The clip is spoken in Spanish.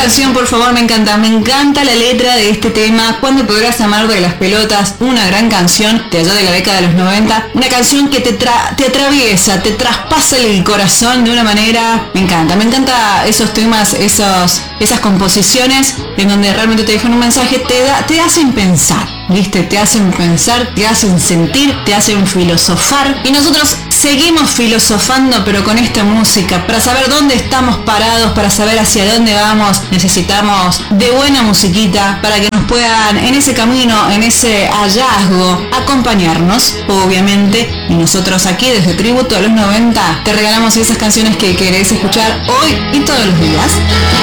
versión, por favor, me encanta la letra de este tema. ¿Cuándo podrás amar de Las Pelotas? Una gran canción de allá de la década de los 90. Una canción que te atraviesa, te traspasa el corazón de una manera... Me encanta esos temas, esas composiciones en donde realmente te dejan un mensaje, te hacen pensar, ¿viste? Te hacen pensar, te hacen sentir, te hacen filosofar. Y nosotros seguimos filosofando, pero con esta música, para saber dónde estamos parados, para saber hacia dónde vamos. Necesitamos de buena musiquita para que nos puedan en ese camino, en ese hallazgo, acompañarnos, obviamente. Y nosotros aquí desde Tributo a los 90 te regalamos esas canciones que querés escuchar hoy y todos los días.